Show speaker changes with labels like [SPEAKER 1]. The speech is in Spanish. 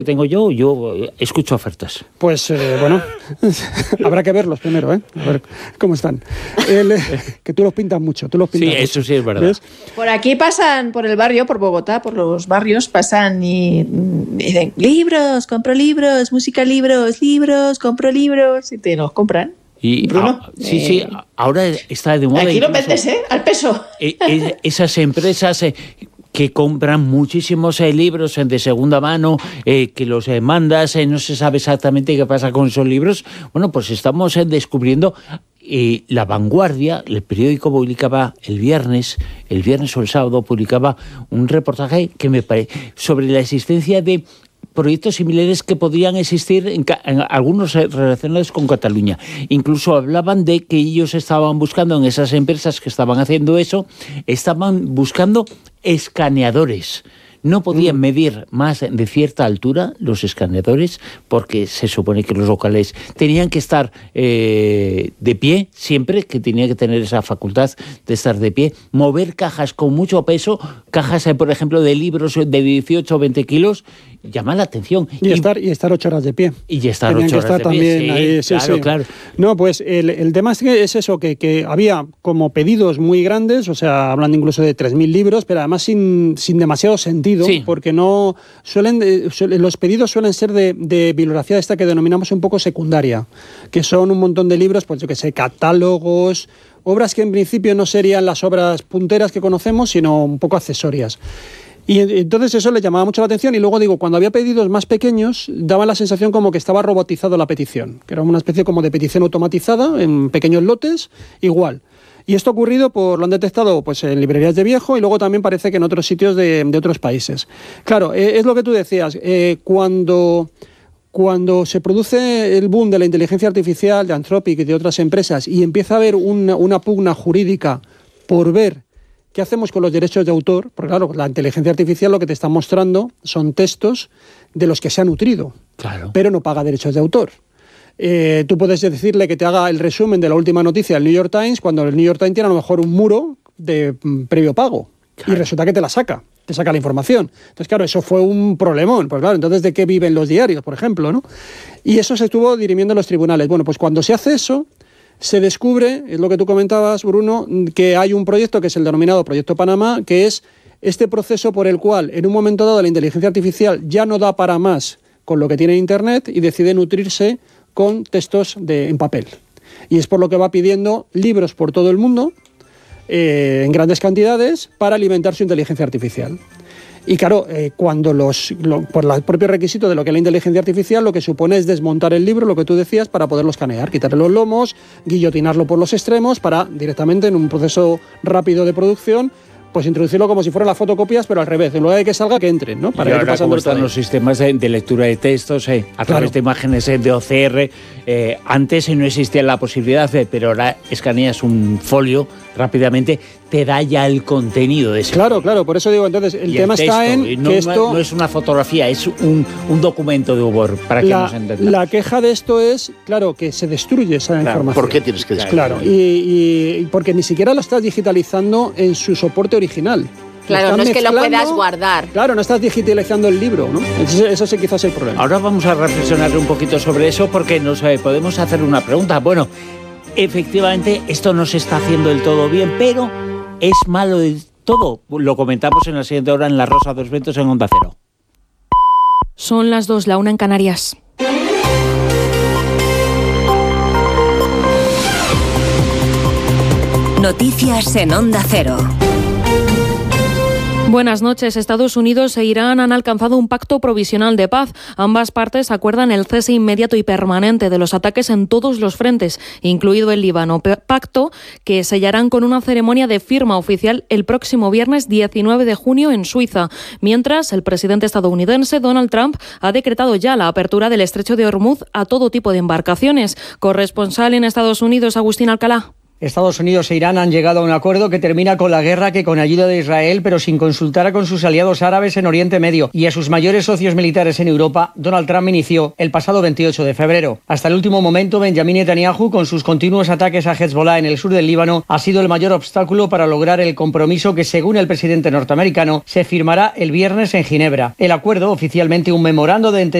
[SPEAKER 1] tengo yo escucho ofertas.
[SPEAKER 2] Pues bueno, habrá que verlos primero, a ver cómo están. Que tú los pintas mucho,
[SPEAKER 1] Sí, eso sí es verdad.
[SPEAKER 2] ¿Ves?
[SPEAKER 3] Por aquí pasan, por el barrio, por Bogotá, por los barrios, pasan y dicen, libros, compro libros, música, libros, compro libros, y te los compran.
[SPEAKER 1] Y
[SPEAKER 3] Bruno,
[SPEAKER 1] sí, ahora está de moda.
[SPEAKER 3] Aquí lo vendes, al peso.
[SPEAKER 1] Esas empresas que compran muchísimos libros de segunda mano, que los mandas, no se sabe exactamente qué pasa con esos libros. Bueno, pues estamos descubriendo. La Vanguardia, el periódico, publicaba el viernes o el sábado, publicaba un reportaje que me parece sobre la existencia de proyectos similares que podrían existir en algunos relacionados con Cataluña. Incluso hablaban de que ellos estaban buscando, en esas empresas que estaban haciendo eso, estaban buscando escaneadores. No podían medir más de cierta altura los escaneadores, porque se supone que los locales tenían que estar de pie siempre, que tenían que tener esa facultad de estar de pie, mover cajas con mucho peso, cajas, por ejemplo, de libros de 18 o 20 kilos, llama la atención.
[SPEAKER 2] Y estar 8 horas de pie.
[SPEAKER 1] Y estar 8 horas de pie,
[SPEAKER 2] claro. No, pues el tema es eso, que había como pedidos muy grandes, o sea, hablando incluso de 3.000 libros, pero además sin demasiado sentido, porque no los pedidos suelen ser de bibliografía esta que denominamos un poco secundaria, que son un montón de libros, pues yo que sé, catálogos, obras que en principio no serían las obras punteras que conocemos, sino un poco accesorias. Y entonces eso le llamaba mucho la atención, y luego digo, cuando había pedidos más pequeños, daba la sensación como que estaba robotizado la petición, que era una especie como de petición automatizada en pequeños lotes, igual. Y esto ha ocurrido, lo han detectado pues en librerías de viejo, y luego también parece que en otros sitios de otros países. Claro, es lo que tú decías, cuando se produce el boom de la inteligencia artificial, de Anthropic y de otras empresas, y empieza a haber una pugna jurídica por ver qué hacemos con los derechos de autor, porque claro, la inteligencia artificial lo que te está mostrando son textos de los que se ha nutrido, pero no paga derechos de autor. Tú puedes decirle que te haga el resumen de la última noticia del New York Times, cuando el New York Times tiene a lo mejor un muro de previo pago, y resulta que te saca la información. Entonces, claro, eso fue un problemón. Pues claro, entonces, ¿de qué viven los diarios, por ejemplo, ¿no? Y eso se estuvo dirimiendo en los tribunales. Bueno, pues cuando se hace eso, se descubre, es lo que tú comentabas, Bruno, que hay un proyecto que es el denominado Proyecto Panamá, que es este proceso por el cual, en un momento dado, la inteligencia artificial ya no da para más con lo que tiene Internet y decide nutrirse con textos en papel. Y es por lo que va pidiendo libros por todo el mundo, en grandes cantidades, para alimentar su inteligencia artificial. Y claro, cuando por el propio requisito de lo que es la inteligencia artificial, lo que supone es desmontar el libro, lo que tú decías, para poderlo escanear, quitarle los lomos, guillotinarlo por los extremos, para directamente en un proceso rápido de producción, pues introducirlo como si fueran las fotocopias, pero al revés, en lugar de que salga, que entren, ¿no?
[SPEAKER 1] Para y ahora, como están los sistemas de lectura de textos, a través de imágenes de OCR, antes no existía la posibilidad, pero ahora escaneas un folio rápidamente, te da ya el contenido de ese.
[SPEAKER 2] Claro, por eso digo, entonces, el tema está en que esto...
[SPEAKER 1] No es una fotografía, es un documento de Word, para que nos entendamos.
[SPEAKER 2] La queja de esto es, claro, que se destruye esa información.
[SPEAKER 4] ¿Por qué tienes que destruir?
[SPEAKER 2] Claro, y porque ni siquiera lo estás digitalizando en su soporte original.
[SPEAKER 5] Claro, no es que lo puedas guardar.
[SPEAKER 2] Claro, no estás digitalizando el libro, ¿no? Eso sí quizás es el problema.
[SPEAKER 1] Ahora vamos a reflexionar un poquito sobre eso, porque nos podemos hacer una pregunta. Bueno, efectivamente, esto no se está haciendo del todo bien, pero es malo del todo. Lo comentamos en la siguiente hora en La Rosa dos Vientos en Onda Cero.
[SPEAKER 6] Son las 2, la 1 en Canarias.
[SPEAKER 7] Noticias en Onda Cero.
[SPEAKER 6] Buenas noches. Estados Unidos e Irán han alcanzado un pacto provisional de paz. Ambas partes acuerdan el cese inmediato y permanente de los ataques en todos los frentes, incluido el Líbano. Pacto que sellarán con una ceremonia de firma oficial el próximo viernes 19 de junio en Suiza. Mientras, el presidente estadounidense Donald Trump ha decretado ya la apertura del estrecho de Hormuz a todo tipo de embarcaciones. Corresponsal en Estados Unidos, Agustín Alcalá.
[SPEAKER 4] Estados Unidos e Irán han llegado a un acuerdo que termina con la guerra que con ayuda de Israel, pero sin consultar con sus aliados árabes en Oriente Medio y a sus mayores socios militares en Europa, Donald Trump inició el pasado 28 de febrero. Hasta el último momento, Benjamin Netanyahu, con sus continuos ataques a Hezbollah en el sur del Líbano, ha sido el mayor obstáculo para lograr el compromiso que, según el presidente norteamericano, se firmará el viernes en Ginebra. El acuerdo, oficialmente un memorando de entendimiento